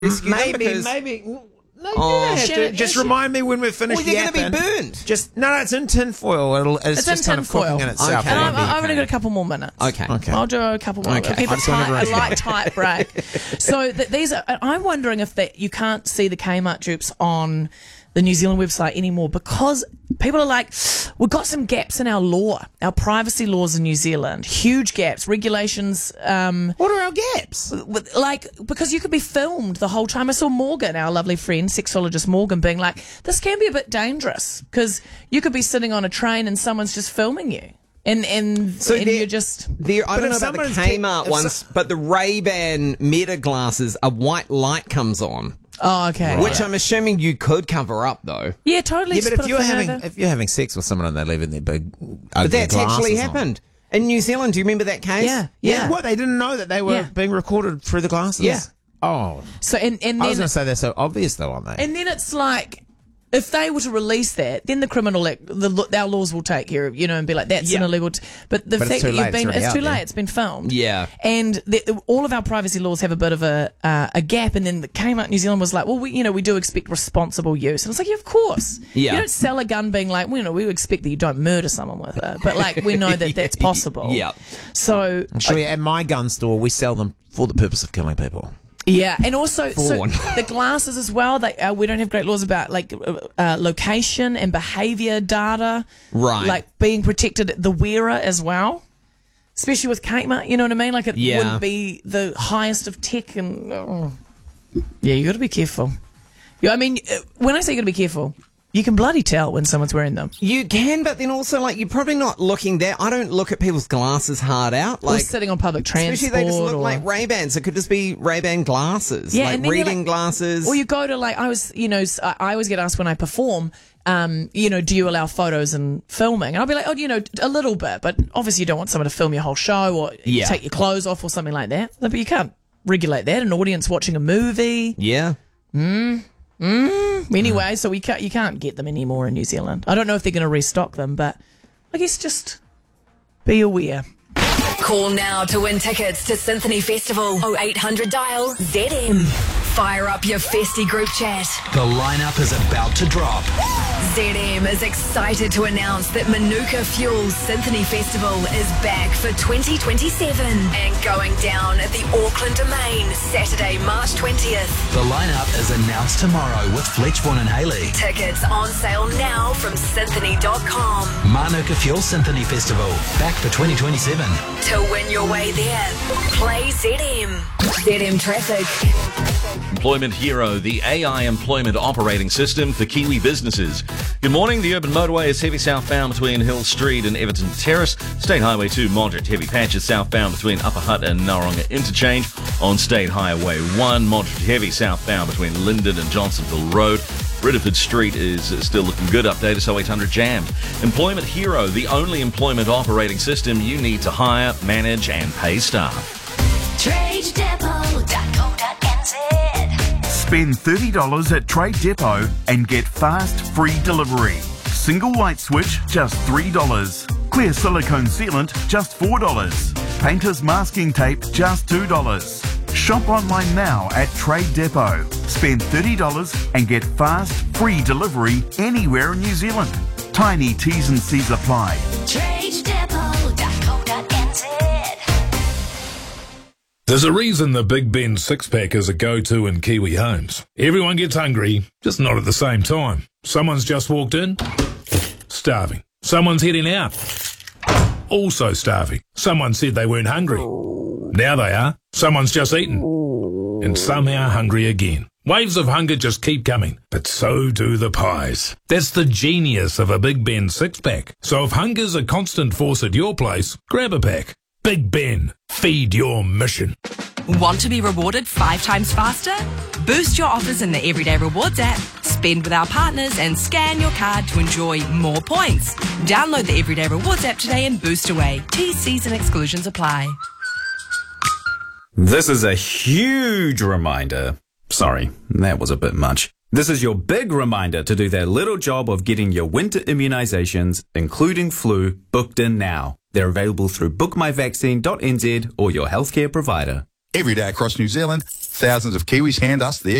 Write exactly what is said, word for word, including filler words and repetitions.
rescue them? Maybe, Because maybe. No, Oh. you don't have to. Should- Just should- remind me when we're finished. Well, they're going to be yapping. burned. Just no, no, it's in tinfoil. It'll. It's, It's just in kind of tinfoil. cooking in itself. Okay. And It'll I've, be I've only got okay. a couple more minutes. Okay. Okay. I'll do a couple more. Okay. Keep I it just wanna tight, a break light, tight break. So th- these are. I'm wondering if that you can't see the Kmart dupes on the New Zealand website anymore because people are like, we've got some gaps in our law, our privacy laws in New Zealand, huge gaps, regulations. Um, What are our gaps? with, like, because you could be filmed the whole time. I saw Morgan, our lovely friend, sexologist Morgan, being like, this can be a bit dangerous because you could be sitting on a train and someone's just filming you. And, and, So and there- you're just... There, I But don't know if about the someone's pick- Kmart if ones, so- but the Ray-Ban Meta glasses, a white light comes on, Oh, okay. which I'm assuming you could cover up, though. Yeah, totally. Yeah, just but put if a you're thing having over. if you're having sex with someone and they leave in their big, ugly But that's actually glasses on. happened. In New Zealand, do you remember that case? Yeah, Yeah. yeah. What? They didn't know that they were Yeah. being recorded through the glasses. Yeah. Oh, So, and, and I was then... going to say they're so obvious though, aren't they? And then it's like, if they were to release that, then the criminal, act, the lo- our laws will take care of, you know, and be like, that's an Yeah. illegal. T-. But the But it's fact too that late, you've been, it's already it's too out late. there. It's been filmed. Yeah. And the, all of our privacy laws have a bit of a uh, a gap. And then the Kmart New Zealand was like, well, we, you know, we do expect responsible use. And it's like, yeah, of course. Yeah. You don't sell a gun being like, well, you know, we expect that you don't murder someone with it, but like we know that that's possible. Yeah. So Actually, at my gun store, we sell them for the purpose of killing people. yeah, and also so one. the glasses as well. They, uh, we don't have great laws about like uh, uh, location and behaviour data, Right. Like being protected, the wearer as well, especially with Kmart. You know what I mean? Like it Yeah. wouldn't be the highest of tech, and oh. yeah, you got to be careful. Yeah, I mean, uh, when I say you got to be careful, you can bloody tell when someone's wearing them. You can, but then also, like, you're probably not looking there. I don't look at people's glasses hard out. Or Like, sitting on public transport, especially they just look or, like Ray-Bans. It could just be Ray-Ban glasses. Yeah, like and then you're reading like- glasses. Or you go to like I was, you know, s- I I always get asked when I perform, um, you know, do you allow photos and filming? And I'll be like, oh, you know, a little bit, but obviously you don't want someone to film your whole show or Yeah. take your clothes off or something like that. But you can't regulate that. An audience watching a movie, Yeah. anyway. So we can't, you can't get them anymore in New Zealand. I don't know if they're going to restock them, but I guess just be aware. Call now to win tickets to Symphony Festival. oh eight hundred dial Z M. Fire up your Festy group chat. The lineup is about to drop. Z M is excited to announce that Manuka Fuels Symphony Festival is back for twenty twenty-seven and going down at the Auckland Domain Saturday, March twentieth. The lineup is announced tomorrow with Fletchborn and Haley. Tickets on sale now from symphony dot com. Manuka Fuel Symphony Festival, back for twenty twenty-seven. To win your way there, play Z M. Z M Traffic. Employment Hero, the A I employment operating system for Kiwi businesses. Good morning. The urban motorway is heavy southbound between Hill Street and Everton Terrace. State Highway two, moderate heavy patches southbound between Upper Hutt and Naronga Interchange. On State Highway one, moderate heavy southbound between Linden and Johnsonville Road. Ridderford Street is still looking good. Update us oh eight hundred jammed. Employment Hero, the only employment operating system you need to hire, manage and pay staff. trade depot dot co dot n z. Spend thirty dollars at Trade Depot and get fast, free delivery. Single light switch, just three dollars. Clear silicone sealant, just four dollars. Painter's masking tape, just two dollars. Shop online now at Trade Depot. Spend thirty dollars and get fast, free delivery anywhere in New Zealand. Tiny T's and C's apply. trade depot dot co dot n z. There's a reason the Big Ben six-pack is a go-to in Kiwi homes. Everyone gets hungry, just not at the same time. Someone's just walked in, starving. Someone's heading out, also starving. Someone said they weren't hungry. Now they are. Someone's just eaten, and somehow hungry again. Waves of hunger just keep coming, but so do the pies. That's the genius of a Big Ben six-pack. So if hunger's a constant force at your place, grab a pack. Big Ben, feed your mission. Want to be rewarded five times faster? Boost your offers in the Everyday Rewards app. Spend with our partners and scan your card to enjoy more points. Download the Everyday Rewards app today and boost away. T Cs and exclusions apply. This is a huge reminder. Sorry, that was a bit much. This is your big reminder to do that little job of getting your winter immunisations, including flu, booked in now. They're available through book my vaccine dot n z or your healthcare provider. Every day across New Zealand, thousands of Kiwis hand us their